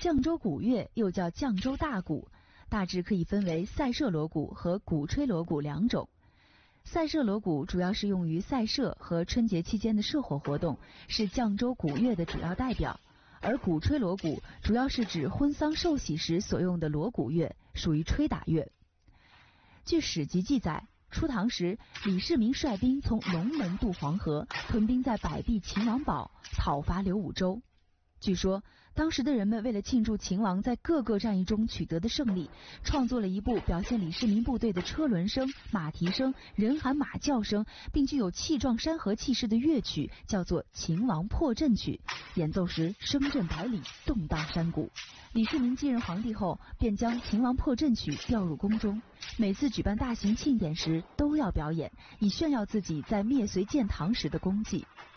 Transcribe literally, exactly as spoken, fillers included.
绛州鼓乐又叫绛州大鼓，大致可以分为赛射锣鼓和鼓吹锣鼓两种。赛射锣鼓主要是用于赛射和春节期间的射火活动，是绛州鼓乐的主要代表。而鼓吹锣鼓主要是指婚丧寿喜时所用的锣鼓乐，属于吹打乐。据史籍记载，初唐时，李世民率兵从龙门渡黄河，屯兵在百壁秦王堡，讨伐刘武周。据说，当时的人们为了庆祝秦王在各个战役中取得的胜利，创作了一部表现李世民部队的车轮声、马蹄声、人喊马叫声，并具有气壮山河气势的乐曲，叫做《秦王破阵曲》，演奏时声震百里，动荡山谷。李世民继任皇帝后，便将《秦王破阵曲》调入宫中，每次举办大型庆典时都要表演，以炫耀自己在灭隋建唐时的功绩。